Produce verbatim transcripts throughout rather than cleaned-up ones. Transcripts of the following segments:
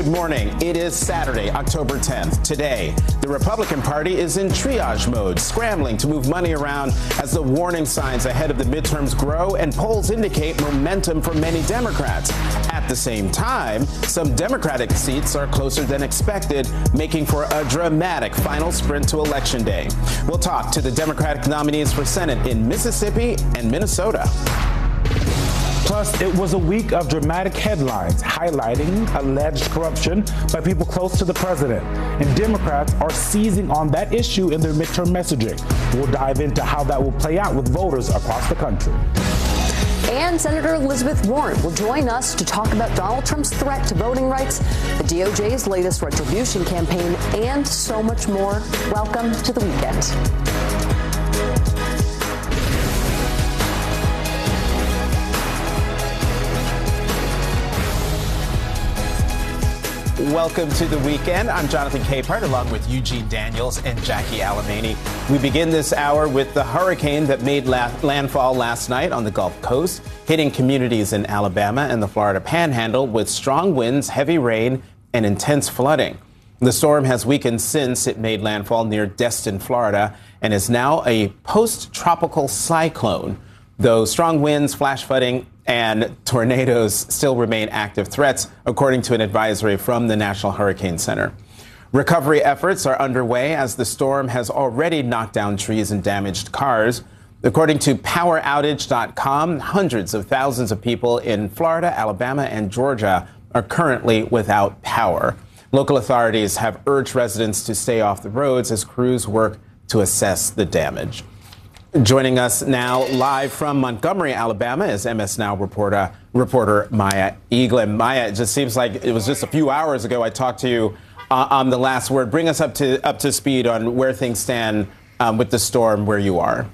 Good morning. It is Saturday, October tenth. Today, the Republican Party is in triage mode, scrambling to move money around as the warning signs ahead of the midterms grow and polls indicate momentum for many Democrats. At the same time, some Democratic seats are closer than expected, making for a dramatic final sprint to Election Day. We'll talk to the Democratic nominees for Senate in Mississippi and Minnesota. Plus, it was a week of dramatic headlines highlighting alleged corruption by people close to the president. And Democrats are seizing on that issue in their midterm messaging. We'll dive into how that will play out with voters across the country. And Senator Elizabeth Warren will join us to talk about Donald Trump's threat to voting rights, the D O J's latest retribution campaign, and so much more. Welcome to the weekend. Welcome to the weekend. I'm Jonathan Capehart, along with Eugene Daniels and Jackie Alamany. We begin this hour with the hurricane that made la- landfall last night on the Gulf Coast, hitting communities in Alabama and the Florida Panhandle with strong winds, heavy rain, and intense flooding. The storm has weakened since it made landfall near Destin, Florida, and is now a post-tropical cyclone, though strong winds, flash flooding, and tornadoes still remain active threats, according to an advisory from the National Hurricane Center. Recovery efforts are underway as the storm has already knocked down trees and damaged cars. According to power outage dot com, hundreds of thousands of people in Florida, Alabama, and Georgia are currently without power. Local authorities have urged residents to stay off the roads as crews work to assess the damage. Joining us now live from Montgomery, Alabama, is M S Now reporter reporter Maya Eaglin. Maya, it just seems like it was just a few hours ago I talked to you uh, on The Last Word. Bring us up to up to speed on where things stand um, with the storm where you are.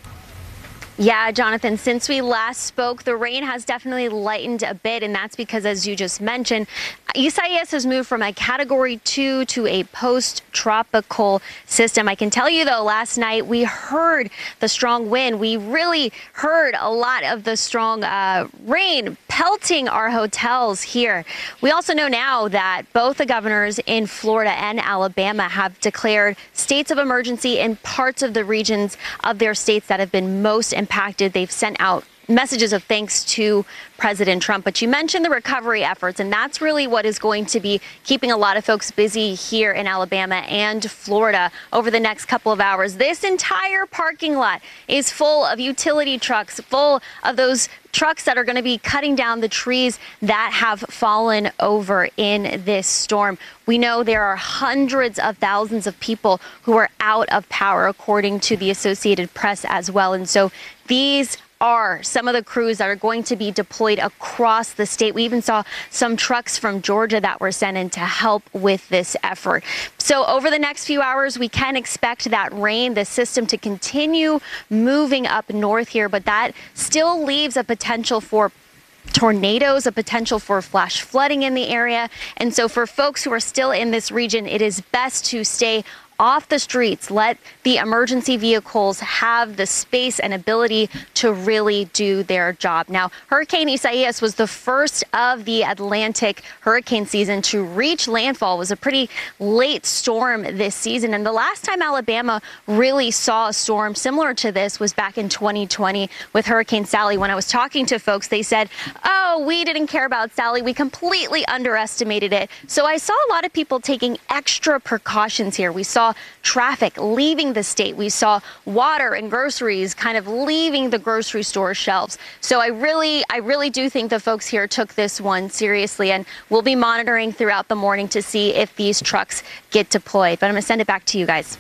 Yeah, Jonathan, since we last spoke, the rain has definitely lightened a bit, and that's because, as you just mentioned, Isaias has moved from a category two to a post-tropical system. I can tell you, though, last night we heard the strong wind. We really heard a lot of the strong uh, rain pelting our hotels here. We also know now that both the governors in Florida and Alabama have declared states of emergency in parts of the regions of their states that have been most impacted. They've sent out messages of thanks to President Trump. But you mentioned the recovery efforts, and that's really what is going to be keeping a lot of folks busy here in Alabama and Florida over the next couple of hours. This entire parking lot is full of utility trucks, full of those trucks that are going to be cutting down the trees that have fallen over in this storm. We know there are hundreds of thousands of people who are out of power, according to the Associated Press as well. And so these are some of the crews that are going to be deployed across the state. We even saw some trucks from Georgia that were sent in to help with this effort. So over the next few hours, we can expect that rain, the system, to continue moving up north here, but that still leaves a potential for tornadoes, a potential for flash flooding in the area. And so for folks who are still in this region, it is best to stay off the streets. Let the emergency vehicles have the space and ability to really do their job. Now, Hurricane Isaias was the first of the Atlantic hurricane season to reach landfall. It was a pretty late storm this season. And the last time Alabama really saw a storm similar to this was back in twenty twenty with Hurricane Sally. When I was talking to folks, they said, oh, we didn't care about Sally. We completely underestimated it. So I saw a lot of people taking extra precautions here. We saw traffic leaving the state. We saw water and groceries kind of leaving the grocery store shelves. So I really, I really do think the folks here took this one seriously, and we'll be monitoring throughout the morning to see if these trucks get deployed. But I'm going to send it back to you guys.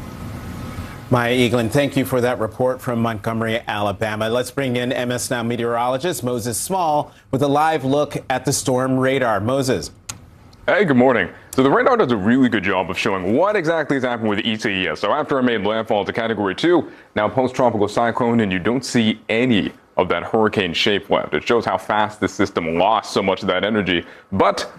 Maya Eaglin, thank you for that report from Montgomery, Alabama. Let's bring in M S Now meteorologist Moses Small with a live look at the storm radar. Moses. Hey, good morning. So the radar does a really good job of showing what exactly is happening with Isaias. So after it made landfall to category two, now post-tropical cyclone, and you don't see any of that hurricane shape left. It shows how fast the system lost so much of that energy. But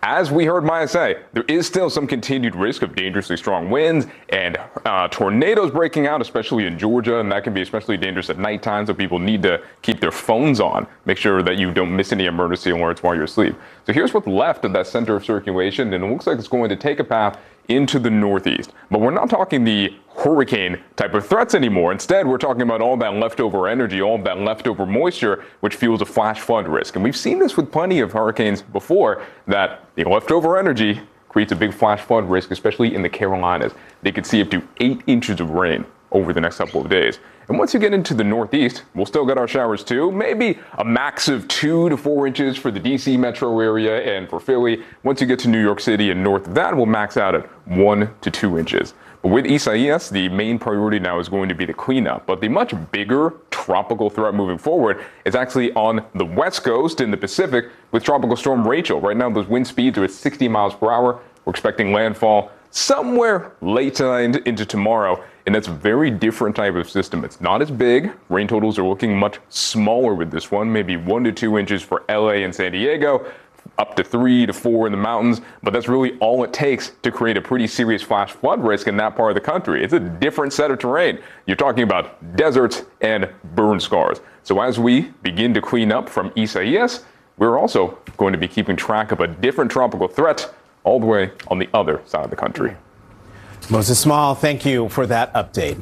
as we heard Maya say, there is still some continued risk of dangerously strong winds and uh, tornadoes breaking out, especially in Georgia, and that can be especially dangerous at nighttime, so people need to keep their phones on. Make sure that you don't miss any emergency alerts while you're asleep. So here's what's left of that center of circulation, and it looks like it's going to take a path into the northeast. But we're not talking the hurricane type of threats anymore. Instead, we're talking about all that leftover energy, all that leftover moisture, which fuels a flash flood risk. And we've seen this with plenty of hurricanes before, that the leftover energy creates a big flash flood risk, especially in the Carolinas. They could see up to eight inches of rain over the next couple of days. And once you get into the northeast, we'll still get our showers too. Maybe a max of two to four inches for the D C metro area and for Philly. Once you get to New York City and north of that, we'll max out at one to two inches. But with Isaias, the main priority now is going to be the cleanup. But the much bigger tropical threat moving forward is actually on the west coast in the Pacific with Tropical Storm Rachel. Right now, those wind speeds are at sixty miles per hour. We're expecting landfall somewhere late tonight into tomorrow. And that's a very different type of system. It's not as big. Rain totals are looking much smaller with this one, maybe one to two inches for L A and San Diego, up to three to four in the mountains. But that's really all it takes to create a pretty serious flash flood risk in that part of the country. It's a different set of terrain. You're talking about deserts and burn scars. So as we begin to clean up from Isaias, we're also going to be keeping track of a different tropical threat all the way on the other side of the country. Moses Small, thank you for that update.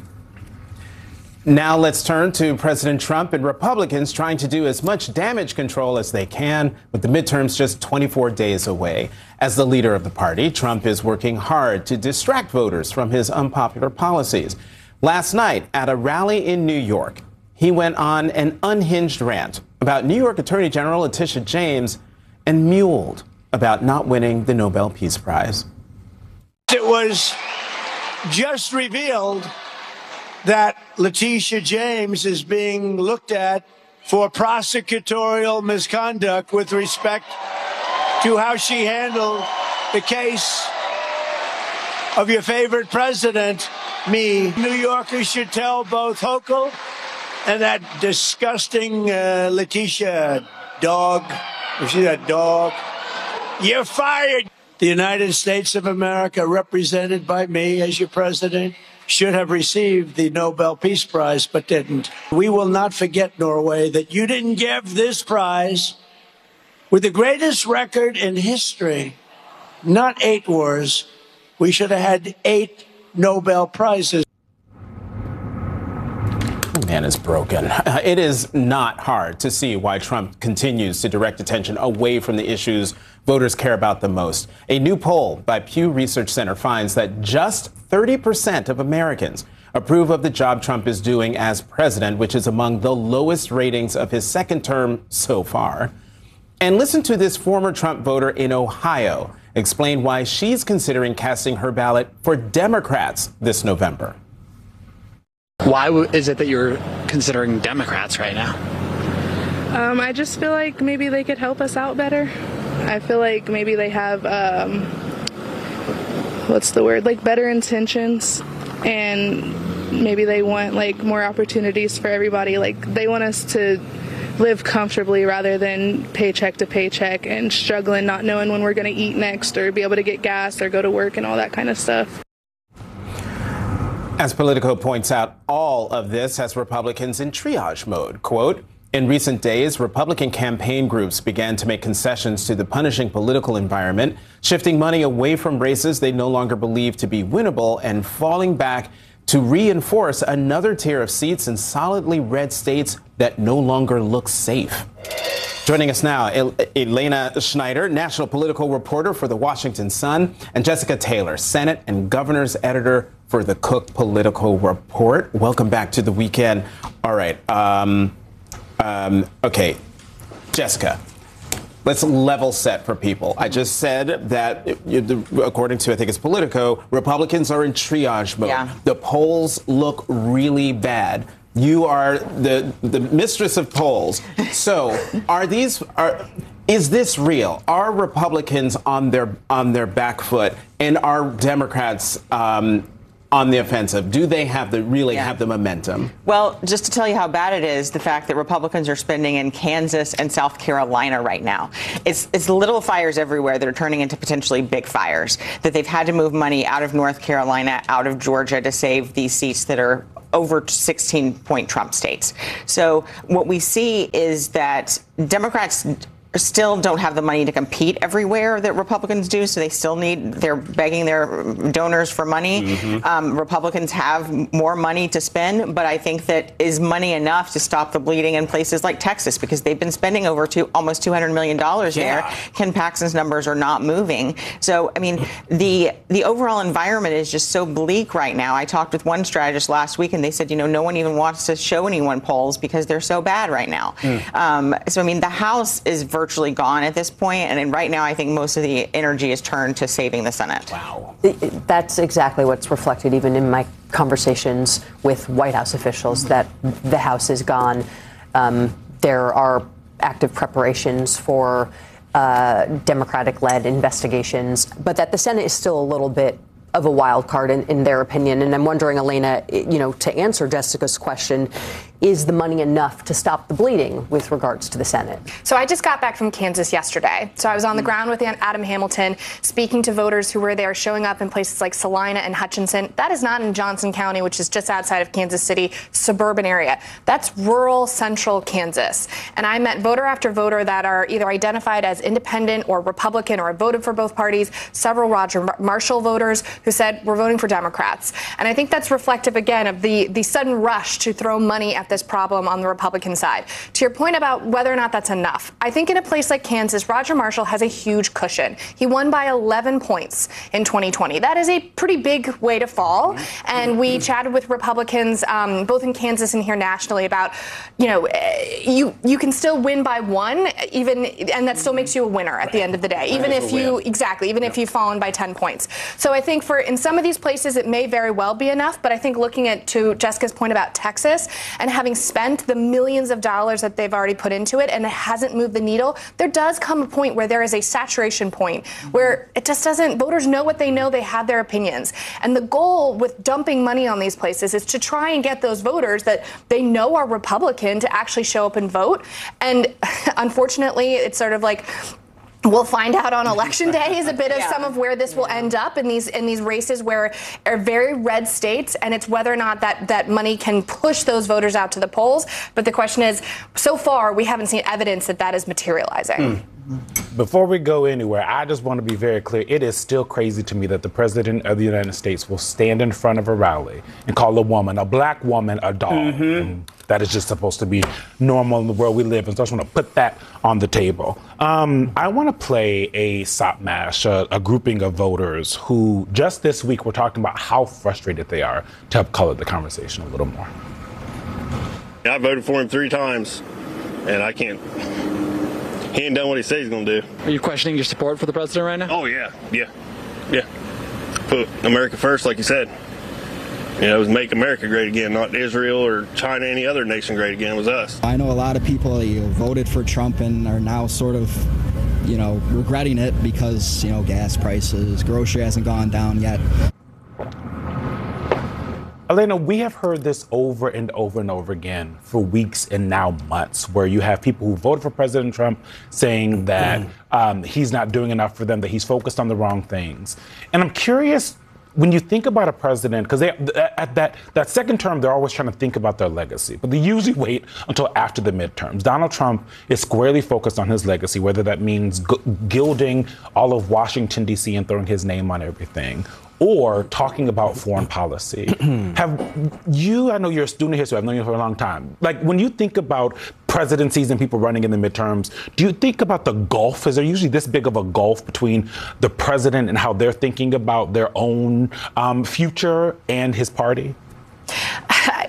Now let's turn to President Trump and Republicans trying to do as much damage control as they can with the midterms just twenty-four days away. As the leader of the party, Trump is working hard to distract voters from his unpopular policies. Last night at a rally in New York, he went on an unhinged rant about New York Attorney General Letitia James and muled about not winning the Nobel Peace Prize. It was just revealed that Letitia James is being looked at for prosecutorial misconduct with respect to how she handled the case of your favorite president, me. New Yorkers should tell both Hochul and that disgusting uh, Letitia dog, you see that dog? You're fired. The United States of America, represented by me as your president, should have received the Nobel Peace Prize, but didn't. We will not forget, Norway, that you didn't give this prize with the greatest record in history, not eight wars. We should have had eight Nobel Prizes. Man is broken. It is not hard to see why Trump continues to direct attention away from the issues voters care about the most. A new poll by Pew Research Center finds that just thirty percent of Americans approve of the job Trump is doing as president, which is among the lowest ratings of his second term so far. And listen to this former Trump voter in Ohio explain why she's considering casting her ballot for Democrats this November. Why is it that you're considering Democrats right now? Um, I just feel like maybe they could help us out better. I feel like maybe they have, um, what's the word, like better intentions, and maybe they want like more opportunities for everybody. Like they want us to live comfortably rather than paycheck to paycheck and struggling, not knowing when we're going to eat next or be able to get gas or go to work and all that kind of stuff. As Politico points out, all of this has Republicans in triage mode. Quote, in recent days, Republican campaign groups began to make concessions to the punishing political environment, shifting money away from races they no longer believe to be winnable and falling back to reinforce another tier of seats in solidly red states that no longer look safe. Joining us now, El- Elena Schneider, national political reporter for The Washington Sun, and Jessica Taylor, Senate and Governor's editor for the Cook Political Report. Welcome back to the weekend. All right. Um, um, okay, Jessica, let's level set for people. I just said that, according to, I think it's Politico, Republicans are in triage mode. Yeah. The polls look really bad. You are the the mistress of polls. So, are these are is this real? Are Republicans on their on their back foot, and are Democrats um, on the offensive? Do they have the really Yeah. have the momentum? Well, just to tell you how bad it is, the fact that Republicans are spending in Kansas and South Carolina right now. It's it's little fires everywhere that are turning into potentially big fires, that they've had to move money out of North Carolina, out of Georgia to save these seats that are over sixteen point Trump states. So what we see is that Democrats still don't have the money to compete everywhere that Republicans do, so they still need, they're begging their donors for money. Mm-hmm. Um, Republicans have more money to spend, but I think that is money enough to stop the bleeding in places like Texas, because they've been spending over two, almost two hundred million dollars yeah. there. Ken Paxton's numbers are not moving. So, I mean, the the overall environment is just so bleak right now. I talked with one strategist last week, and they said, you know, no one even wants to show anyone polls because they're so bad right now. Mm. Um, so, I mean, the House is virtually virtually gone at this point, and right now I think most of the energy is turned to saving the Senate. Wow. That's exactly what's reflected even in my conversations with White House officials, that the House is gone. Um, there are active preparations for uh, Democratic-led investigations, but that the Senate is still a little bit of a wild card in, in their opinion. And I'm wondering, Elena, you know, to answer Jessica's question, is the money enough to stop the bleeding with regards to the Senate? So I just got back from Kansas yesterday. So I was on the ground with Adam Hamilton, speaking to voters who were there, showing up in places like Salina and Hutchinson. That is not in Johnson County, which is just outside of Kansas City, suburban area. That's rural central Kansas. And I met voter after voter that are either identified as independent or Republican or voted for both parties, several Roger Marshall voters who said, we're voting for Democrats. And I think that's reflective, again, of the, the sudden rush to throw money at this problem on the Republican side. To your point about whether or not that's enough, I think in a place like Kansas, Roger Marshall has a huge cushion. He won by eleven points in twenty twenty. That is a pretty big way to fall. And we chatted with Republicans, um, both in Kansas and here nationally, about, you know, you you can still win by one, even, and that still makes you a winner at the end of the day, even if you, exactly, even if you've fallen by ten points. So I think for in some of these places, it may very well be enough, but I think looking at, to Jessica's point about Texas, and having spent the millions of dollars that they've already put into it and it hasn't moved the needle, there does come a point where there is a saturation point where it just doesn't, voters know what they know, they have their opinions. And the goal with dumping money on these places is to try and get those voters that they know are Republican to actually show up and vote. And unfortunately, it's sort of like, we'll find out on election day is a bit of yeah. some of where this will end up in these in these races where are very red states, and it's whether or not that that money can push those voters out to the polls. But the question is, so far we haven't seen evidence that that is materializing. Mm. Before we go anywhere, I just want to be very clear. It is still crazy to me that the president of the United States will stand in front of a rally and call a woman, a black woman, a dog. Mm-hmm. And that is just supposed to be normal in the world we live in. So I just want to put that on the table. Um, I want to play a Sop Mash, a, a grouping of voters who just this week were talking about how frustrated they are, to help color the conversation a little more. I voted for him three times, and I can't... He ain't done what he said he's going to do. Are you questioning your support for the president right now? Oh, yeah. Yeah. Yeah. Put America first, like you said. You know, it was make America great again, not Israel or China, any other nation great again. It was us. I know a lot of people you know, voted for Trump and are now sort of, you know, regretting it because, you know, gas prices, grocery hasn't gone down yet. Elena, we have heard this over and over and over again for weeks and now months, where you have people who voted for President Trump saying that um, he's not doing enough for them, that he's focused on the wrong things. And I'm curious, when you think about a president, because they at that, that second term, they're always trying to think about their legacy, but they usually wait until after the midterms. Donald Trump is squarely focused on his legacy, whether that means g- gilding all of Washington, D C and throwing his name on everything, or talking about foreign policy. Have you, I know you're a student of history, I've known you for a long time. Like, when you think about presidencies and people running in the midterms, do you think about the gulf? Is there usually this big of a gulf between the president and how they're thinking about their own um, future and his party?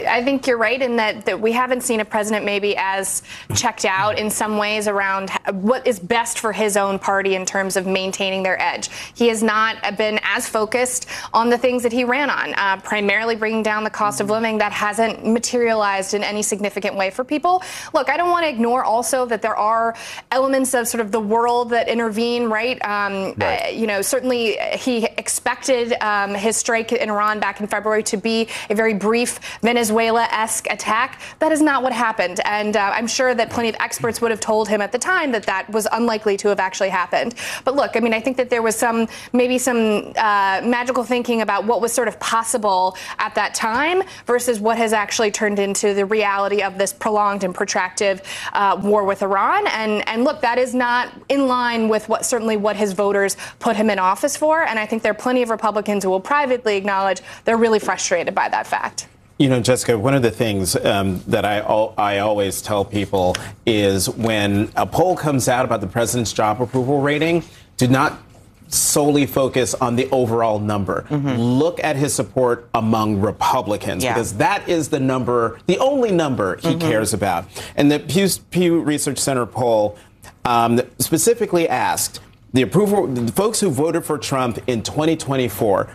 I think you're right in that, that we haven't seen a president maybe as checked out in some ways around what is best for his own party in terms of maintaining their edge. He has not been as focused on the things that he ran on, uh, primarily bringing down the cost of living. That hasn't materialized in any significant way for people. Look, I don't want to ignore also that there are elements of sort of the world that intervene, right? Um, right. Uh, you know, certainly he expected um, his strike in Iran back in February to be a very brief Venezuela-esque attack. That is not what happened. And uh, I'm sure that plenty of experts would have told him at the time that that was unlikely to have actually happened. But look, I mean, I think that there was some, maybe some uh, magical thinking about what was sort of possible at that time versus what has actually turned into the reality of this prolonged and protracted uh, war with Iran. And, and look, that is not in line with what certainly what his voters put him in office for. And I think there are plenty of Republicans who will privately acknowledge they're really frustrated by that fact. You know, Jessica, one of the things um, that I I always tell people is when a poll comes out about the president's job approval rating, do not solely focus on the overall number. Mm-hmm. Look at his support among Republicans, yeah. because that is the number, the only number he mm-hmm. cares about. And the Pew, Pew Research Center poll um, specifically asked the approval, the folks who voted for Trump in twenty twenty-four,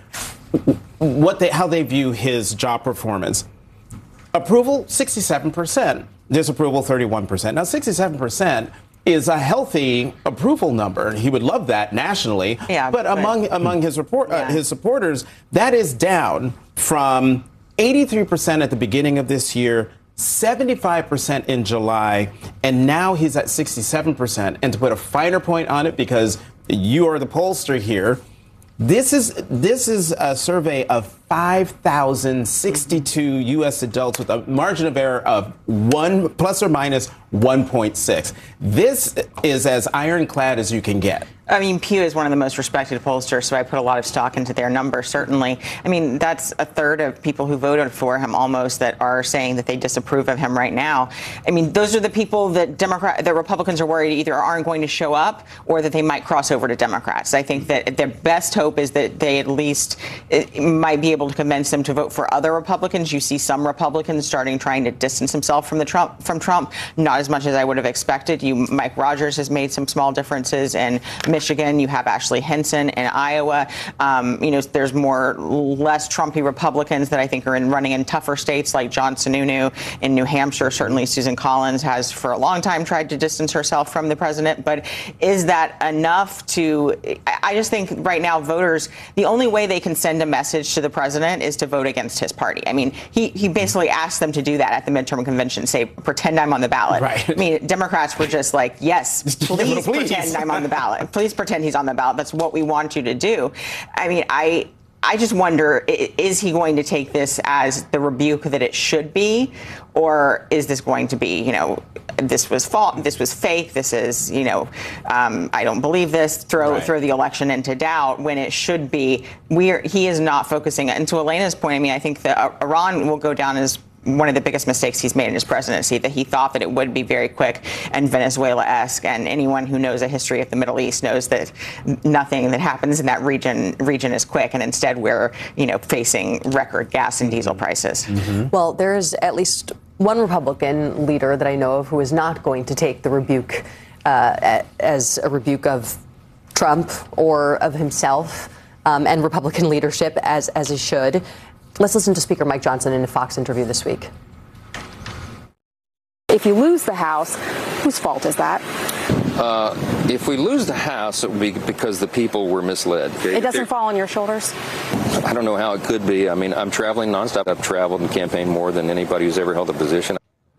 what they, how they view his job performance. Approval, sixty-seven percent. Disapproval, thirty-one percent. Now, sixty-seven percent is a healthy approval number. He would love that nationally. Yeah, but, but among among his report, yeah. uh, his supporters, that is down from eighty-three percent at the beginning of this year, seventy-five percent in July, and now he's at sixty-seven percent. And to put a finer point on it, because you are the pollster here, This is this is a survey of five thousand sixty-two U S adults with a margin of error of one plus or minus one point six. This is as ironclad as you can get. I mean, Pew is one of the most respected pollsters, so I put a lot of stock into their numbers, certainly. I mean, that's a third of people who voted for him almost that are saying that they disapprove of him right now. I mean, those are the people that Democrat, the Republicans are worried either aren't going to show up or that they might cross over to Democrats. I think that their best hope is that they at least it, might be able to convince them to vote for other Republicans. You see some Republicans starting trying to distance himself from the Trump from Trump, not as much as I would have expected. You, Mike Rogers has made some small differences in Michigan. You have Ashley Henson in Iowa. Um, you know, there's more less Trumpy Republicans that I think are in running in tougher states like John Sununu in New Hampshire. Certainly Susan Collins has for a long time tried to distance herself from the president. But is that enough to I just think right now voters, the only way they can send a message to the president is to vote against his party. I mean, he, he basically asked them to do that at the midterm convention, say, pretend I'm on the ballot. Right. I mean, Democrats were just like, yes, please, please pretend I'm on the ballot. Please pretend he's on the ballot. That's what we want you to do. I mean, I I just wonder, is he going to take this as the rebuke that it should be? Or is this going to be, you know, this was fault, this was fake, this is, you know, um, I don't believe this, throw right. throw the election into doubt when it should be. We're, he is not focusing. And to Elena's point, I mean, I think that uh, Iran will go down as one of the biggest mistakes he's made in his presidency, that he thought that it would be very quick and Venezuela-esque. And anyone who knows a history of the Middle East knows that nothing that happens in that region region is quick. And instead, we're, you know, facing record gas and diesel prices. Mm-hmm. Well, there's at least one Republican leader that I know of who is not going to take the rebuke uh, as a rebuke of Trump or of himself um, and Republican leadership as as he should. Let's listen to Speaker Mike Johnson in a Fox interview this week. If you lose the House, whose fault is that? Uh, if we lose the House, it would be because the people were misled. It doesn't fall on your shoulders? I don't know how it could be. I mean, I'm traveling nonstop. I've traveled and campaigned more than anybody who's ever held a position.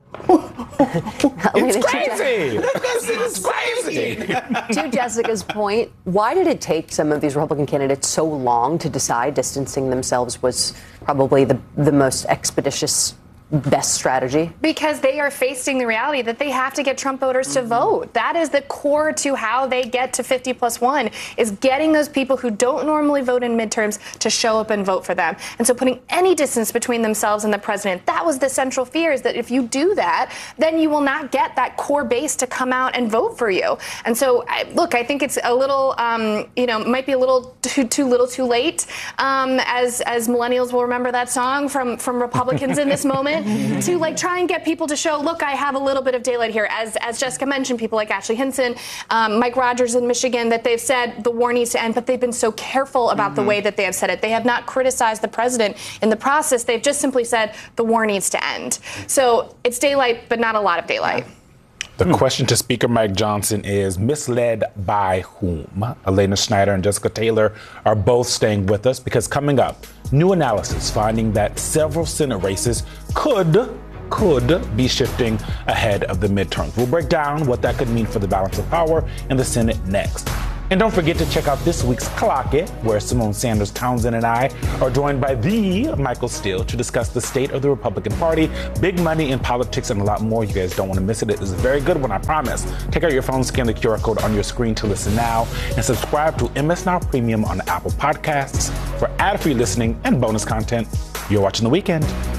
It's crazy! It's crazy! To Jessica's point, why did it take some of these Republican candidates so long to decide distancing themselves was probably the, the most expeditious best strategy? Because they are facing the reality that they have to get Trump voters mm-hmm. to vote. That is the core to how they get to fifty plus one, is getting those people who don't normally vote in midterms to show up and vote for them. And so putting any distance between themselves and the president, that was the central fear, is that if you do that, then you will not get that core base to come out and vote for you. And so, I, look, I think it's a little, um, you know, might be a little too, too little too late, um, as as millennials will remember that song from, from Republicans in this moment. to to like try and get people to show, look, I have a little bit of daylight here. As as Jessica mentioned, people like Ashley Hinson, um, Mike Rogers in Michigan, that they've said the war needs to end, but they've been so careful about mm-hmm. the way that they have said it. They have not criticized the president in the process. They've just simply said the war needs to end. So it's daylight, but not a lot of daylight. The question to Speaker Mike Johnson is, misled by whom? Elena Schneider and Jessica Taylor are both staying with us because coming up, new analysis finding that several Senate races could, could be shifting ahead of the midterms. We'll break down what that could mean for the balance of power in the Senate next. And don't forget to check out this week's Clock It, where Simone Sanders Townsend and I are joined by the Michael Steele to discuss the state of the Republican Party, big money in politics, and a lot more. You guys don't want to miss it. It is a very good one, I promise. Take out your phone, scan the Q R code on your screen to listen now, and subscribe to M S Now Premium on Apple Podcasts for ad-free listening and bonus content. You're watching The Weekend.